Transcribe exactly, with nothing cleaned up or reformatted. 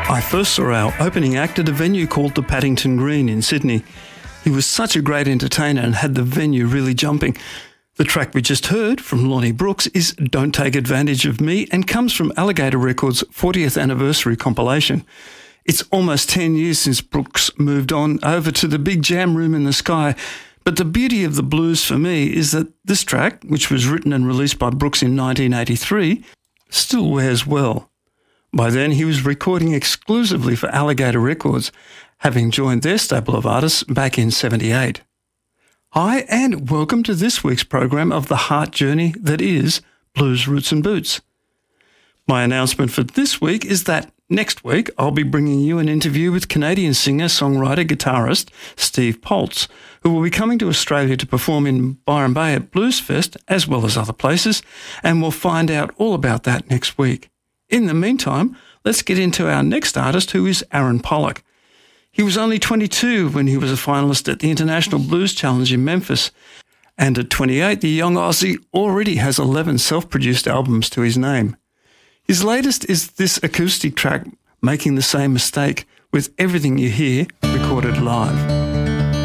I first saw our opening act at a venue called the Paddington Green in Sydney. He was such a great entertainer and had the venue really jumping. The track we just heard from Lonnie Brooks is Don't Take Advantage of Me and comes from Alligator Records' fortieth anniversary compilation. It's almost ten years since Brooks moved on over to the big jam room in the sky, but the beauty of the blues for me is that this track, which was written and released by Brooks in nineteen eighty-three, still wears well. By then, he was recording exclusively for Alligator Records, having joined their stable of artists back in seventy-eight. Hi, and welcome to this week's program of the heart journey that is Blues Roots and Boots. My announcement for this week is that next week I'll be bringing you an interview with Canadian singer, songwriter, guitarist Steve Poltz, who will be coming to Australia to perform in Byron Bay at Bluesfest as well as other places, and we'll find out all about that next week. In the meantime, let's get into our next artist, who is Aaron Pollock. He was only twenty-two when he was a finalist at the International Blues Challenge in Memphis, and at twenty-eight, the young Aussie already has eleven self-produced albums to his name. His latest is this acoustic track, Making the Same Mistake, with Everything You Hear recorded live.